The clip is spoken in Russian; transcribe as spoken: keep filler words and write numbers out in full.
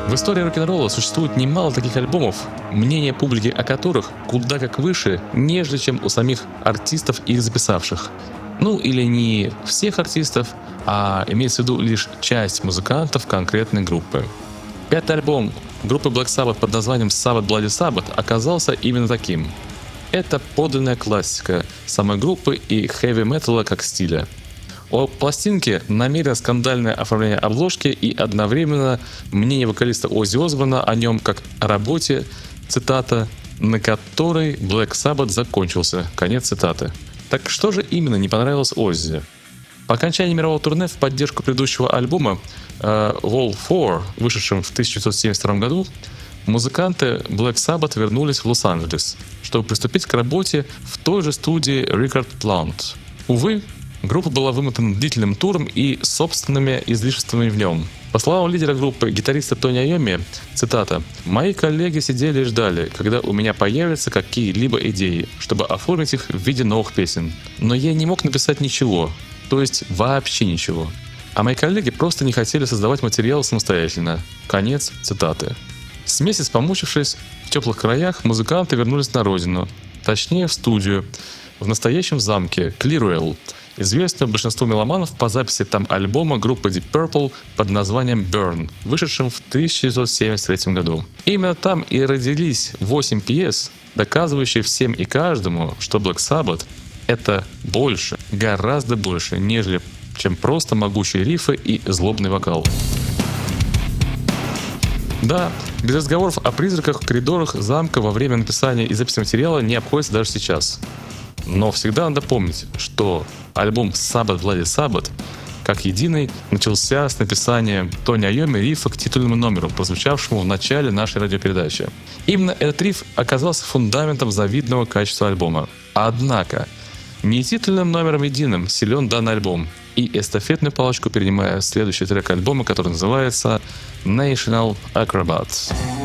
В истории рок-н-ролла существует немало таких альбомов, мнение публики о которых куда как выше, нежели чем у самих артистов, их записавших. Ну или не всех артистов, а имеется в виду лишь часть музыкантов конкретной группы. Пятый альбом группы Black Sabbath под названием Sabbath Bloody Sabbath оказался именно таким. Это подлинная классика самой группы и хэви-металла как стиля. У пластинки намеренно скандальное оформление обложки и одновременно мнение вокалиста Оззи Осборна о нем как о работе, цитата, на которой Black Sabbath закончился, конец цитаты. Так что же именно не понравилось Оззи? По окончании мирового турне в поддержку предыдущего альбома uh, Wall четыре, вышедшем в тысяча девятьсот семьдесят втором году, музыканты Black Sabbath вернулись в Лос-Анджелес, чтобы приступить к работе в той же студии Record Plant. Увы, группа была вымотана длительным туром и собственными излишествами в нем. По словам лидера группы, гитариста Тони Айоми, цитата, «Мои коллеги сидели и ждали, когда у меня появятся какие-либо идеи, чтобы оформить их в виде новых песен. Но я не мог написать ничего, то есть вообще ничего. А мои коллеги просто не хотели создавать материал самостоятельно». Конец цитаты. С месяц помучившись в теплых краях, музыканты вернулись на родину, точнее в студию, в настоящем замке Clearwell, известную большинству меломанов по записи там альбома группы Deep Purple под названием Burn, вышедшем в тысяча девятьсот семьдесят третьем году. Именно там и родились восемь пьес, доказывающие всем и каждому, что Black Sabbath — это больше, гораздо больше, нежели чем просто могучие рифы и злобный вокал. Да, без разговоров о призраках в коридорах замка во время написания и записи материала не обходится даже сейчас. Но всегда надо помнить, что альбом Sabbath Bloody Sabbath как единый начался с написания Тони Айоми рифа к титульному номеру, прозвучавшему в начале нашей радиопередачи. Именно этот риф оказался фундаментом завидного качества альбома. Однако, не титульным номером единым силен данный альбом, и эстафетную палочку перенимая следующий трек альбома, который называется National Acrobat.